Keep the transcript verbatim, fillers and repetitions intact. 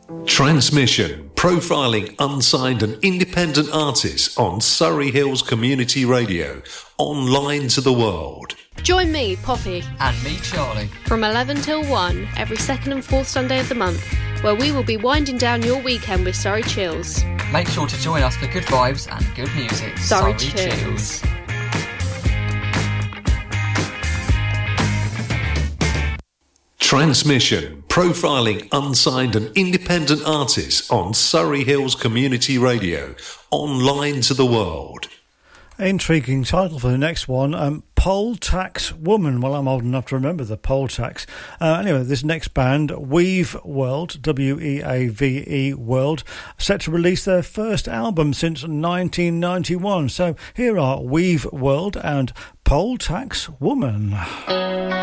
Transmission, profiling unsigned and independent artists on Surrey Hills Community Radio, online to the world. Join me, Poppy. And me, Charlie. From eleven till one, every second and fourth Sunday of the month, where we will be winding down your weekend with Surrey Chills. Make sure to join us for good vibes and good music. Surrey, Surrey Chills. Chills. Transmission, profiling unsigned and independent artists on Surrey Hills Community Radio, online to the world. Intriguing title for the next one, um, Poll Tax Woman. Well, I'm old enough to remember the poll tax. Uh, anyway, this next band, Weave World, W E A V E World, set to release their first album since nineteen ninety-one. So here are Weave World and Poll Tax Woman.